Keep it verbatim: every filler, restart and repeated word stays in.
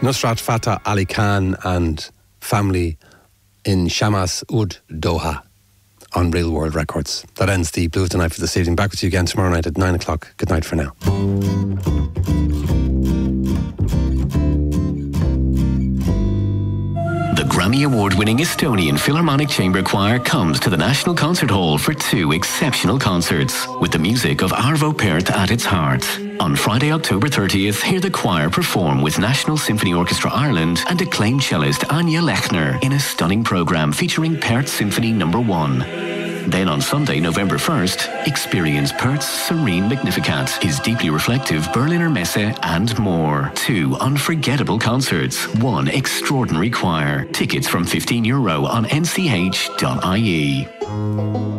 Nusrat Fateh Ali Khan and family in Shamas Ud Doha on Real World Records. That ends the Blue of the Night for this evening. Back with you again tomorrow night at nine o'clock. Good night for now. The Grammy Award-winning Estonian Philharmonic Chamber Choir comes to the National Concert Hall for two exceptional concerts, with the music of Arvo Pärt at its heart. On Friday, October thirtieth, hear the choir perform with National Symphony Orchestra Ireland and acclaimed cellist Anja Lechner in a stunning programme featuring Pärt Symphony Number one. Then on Sunday, November first, experience Pärt's serene Magnificat, his deeply reflective Berliner Messe, and more. Two unforgettable concerts, one extraordinary choir. Tickets from fifteen euro on n c h dot i e.